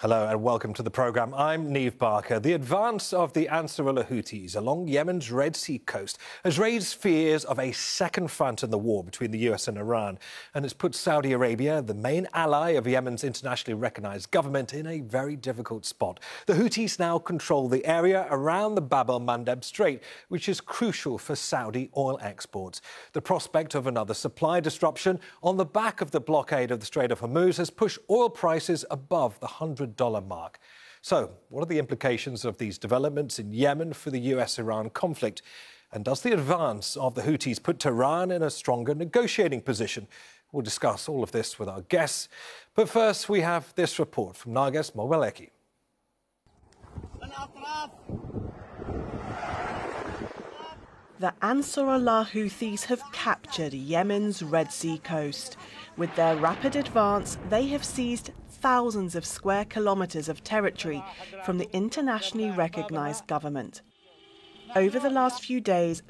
Hello and welcome to the programme. I'm Niamh Barker. The advance of the Ansarullah Houthis along Yemen's Red Sea coast has raised fears of a second front in the war between the US and Iran, and it's put Saudi Arabia, the main ally of Yemen's internationally recognised government, in a very difficult spot. The Houthis now control the area around the Bab el-Mandeb Strait, which is crucial for Saudi oil exports. The prospect of another supply disruption on the back of the blockade of the Strait of Hormuz has pushed oil prices above the $100 mark. So, what are the implications of these developments in Yemen for the US-Iran conflict? And does the advance of the Houthis put Tehran in a stronger negotiating position? We'll discuss all of this with our guests. But first, we have this report from Narges Moawelleki. The Ansarullah Houthis have captured Yemen's Red Sea coast. With their rapid advance, they have seized thousands of square kilometres of territory from the internationally recognised government. Over the last few days,